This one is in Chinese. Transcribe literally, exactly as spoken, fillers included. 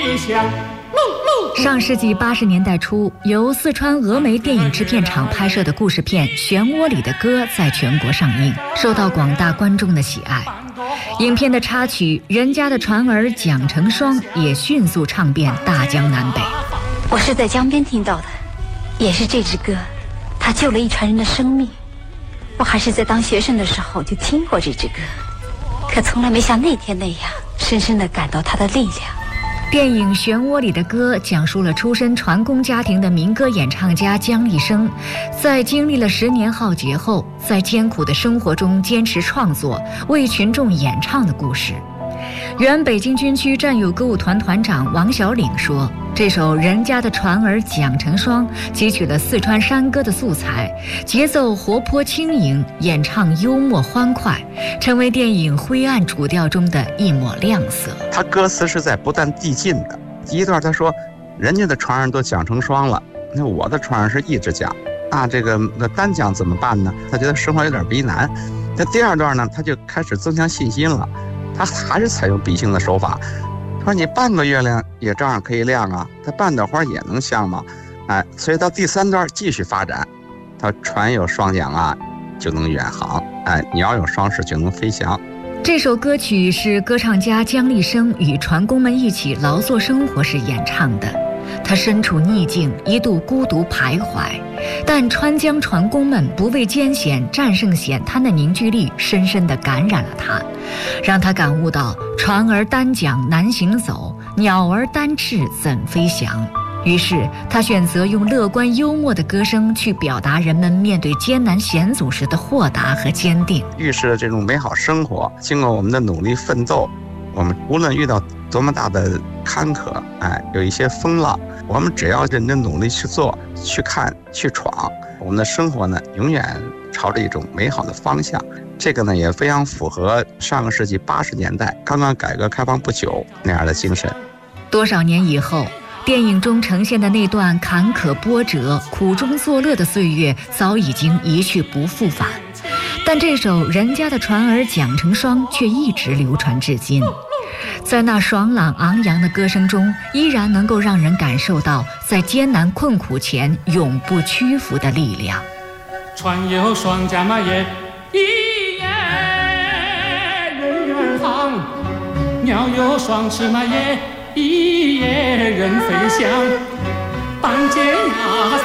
飞翔。 上世纪八十年代初，由四川峨眉电影制片厂拍摄的故事片《漩涡里的歌》在全国上映，受到广大观众的喜爱。影片的插曲《人家的船儿蒋成双》也迅速唱遍大江南北。 我是在江边听到的，也是这支歌，它救了一船人的生命。我还是在当学生的时候就听过这支歌，可从来没像那天那样深深地感到它的力量。 电影《漩涡里的歌》讲述了出身船工家庭的民歌演唱家姜立生，在经历了十年浩劫后，在艰苦的生活中坚持创作，为群众演唱的故事。原北京军区战友歌舞团团长王小岭说，这首《人家的船儿蒋成双》汲取了四川山歌的素材，节奏活泼轻盈，演唱幽默欢快，成为电影灰暗主调中的一抹亮色。 他歌词是在不断递进的。第一段他说，人家的船儿都蒋成双了，那我的船儿是一直讲，那这个那单讲怎么办呢？他觉得生活有点逼难。那第二段呢，他就开始增强信心了，他还是采用比兴的手法，说你半个月亮也照样可以亮啊，它半朵花也能香嘛。哎，所以到第三段继续发展，他船有双桨啊，就能远航；哎，鸟有双翅就能飞翔。 这首歌曲是歌唱家姜立生与船工们一起劳作生活时演唱的。他身处逆境，一度孤独徘徊，但川江船工们不畏艰险，战胜险滩的凝聚力深深地感染了他，让他感悟到船儿单桨难行走，鸟儿单翅怎飞翔。于是他选择用乐观幽默的歌声去表达人们面对艰难险阻时的豁达和坚定， 预示这种美好生活。经过我们的努力奋斗，我们无论遇到多么大的坎坷，哎，有一些风浪，我们只要认真努力去做、去看、去闯，我们的生活呢，永远朝着一种美好的方向。这个呢，也非常符合上个世纪八十年代刚刚改革开放不久那样的精神。 多少年以后，电影中呈现的那段坎坷波折、苦中作乐的岁月早已经一去不复返，但这首《人家的船儿蒋成双》却一直流传至今。在那爽朗昂扬的歌声中，依然能够让人感受到在艰难困苦前永不屈服的力量。 船有双桨嘛也一夜人远航，鸟有双翅嘛也一夜人飞翔，半截呀